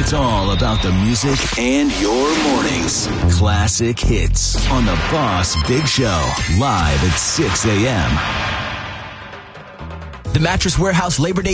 It's all about the music and your mornings. Classic Hits on the Boss Big Show, live at 6 a.m. The Mattress Warehouse Labor Day